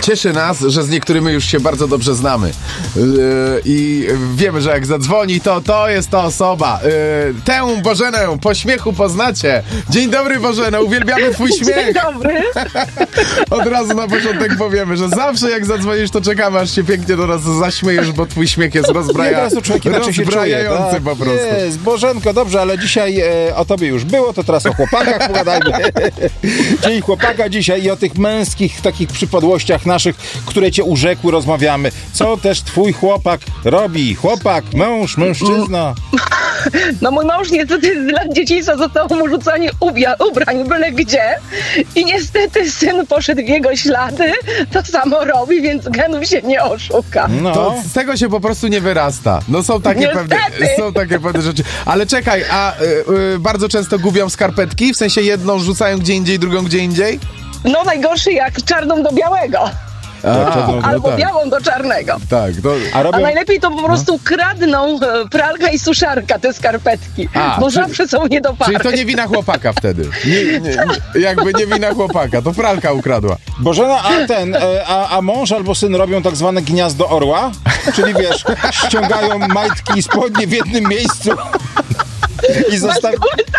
Cieszy nas, że z niektórymi już się bardzo dobrze znamy. I wiemy, że jak zadzwoni, to jest ta osoba. Tę Bożenę po śmiechu poznacie. Dzień dobry, Bożeno, uwielbiamy twój śmiech. Dzień dobry. Od razu na początek powiemy, że zawsze jak zadzwonisz, to czekamy, aż się pięknie do nas zaśmiejesz, bo twój śmiech jest rozbrajający po prostu. Jest, Bożenko, dobrze, ale dzisiaj o tobie już było, to teraz o chłopakach pogadajmy. Dzień chłopaka dzisiaj i o tych męskich takich przypadłościach naszych, które cię urzekły, rozmawiamy. Co też twój chłopak robi? Chłopak, mąż, mężczyzna. No mój mąż niestety z lat dzieciństwa został mu rzucanie ubrań byle gdzie i niestety syn poszedł w jego ślady, to samo robi, więc genów się nie oszuka. No. To z tego się po prostu nie wyrasta. No są takie pewne rzeczy. Ale czekaj, a bardzo często gubią skarpetki? W sensie jedną rzucają gdzie indziej, drugą gdzie indziej? No najgorszy jak czarną do białego. Albo tak. białą do czarnego. Tak. A najlepiej to po prostu kradną pralka i suszarka te skarpetki, bo zawsze są nie do pary. Czyli to nie wina chłopaka wtedy. Jakby nie wina chłopaka, to pralka ukradła. Bożena, a mąż albo syn robią tak zwane gniazdo orła? Czyli wiesz, ściągają majtki i spodnie w jednym miejscu i zostawiają...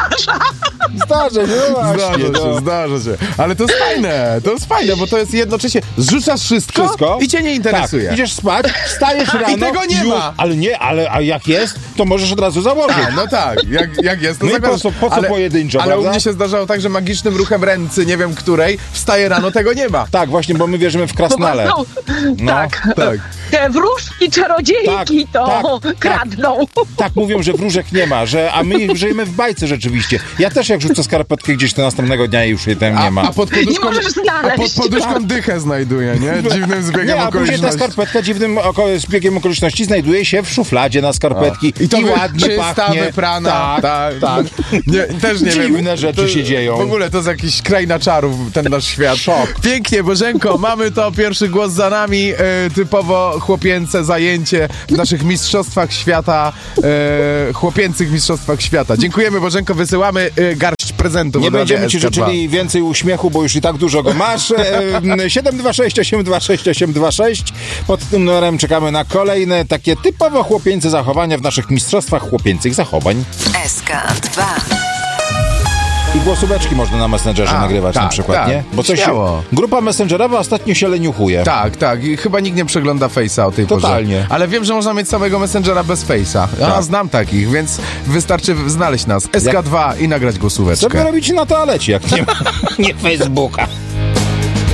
Zdarza się. Ale to jest fajne, bo to jest jednocześnie zrzucasz wszystko i cię nie interesuje. Tak, idziesz spać, wstajesz rano i tego nie ma. Ale jak jest, to możesz od razu założyć. No tak, jak jest, to no zakładasz. Po co pojedynczo, ale prawda? u mnie się zdarzało tak, że magicznym ruchem ręcy, nie wiem której, wstaje rano, tego nie ma. Tak, właśnie, bo my wierzymy w krasnale. Tak. Tak. Te wróżki, czarodziejki kradną. Tak mówią, że wróżek nie ma, a my żyjemy w bajce rzeczywiście. Ja też jak rzucę skarpetkę gdzieś, to następnego dnia już jej tam nie ma. A pod poduszką, nie możesz znaleźć. pod poduszką dychę znajduje, nie? Dziwnym zbiegiem okoliczności. okoliczności. Później ta skarpetka dziwnym zbiegiem okoliczności znajduje się w szufladzie na skarpetki. I to ładnie czysta, pachnie. wyprana. Tak. Też nie Dziwne wiem. rzeczy się dzieją. W ogóle to jest jakiś kraina czarów, ten nasz świat. Szok. Pięknie, Bożenko, mamy to, pierwszy głos za nami, typowo chłopięce zajęcie w naszych mistrzostwach świata, chłopięcych mistrzostwach świata. Dziękujemy, Bożenko, wysyłamy garść prezentów. Nie będziemy ci życzyli więcej uśmiechu, bo już i tak dużo go masz. 726 826 826. Pod tym numerem czekamy na kolejne takie typowo chłopięce zachowania w naszych mistrzostwach chłopięcych zachowań. SK2. I głosóweczki można na Messengerze nagrywać na przykład, nie? Bo coś grupa messengerowa ostatnio się leniuchuje. Tak. I chyba nikt nie przegląda Face'a o tej Totalnie. porze. Ale wiem, że można mieć samego Messengera bez Face'a. Ja znam takich, więc wystarczy znaleźć nas. SK2 i nagrać głosóweczkę. Co wy robicie na toalecie, jak nie ma nie Facebooka?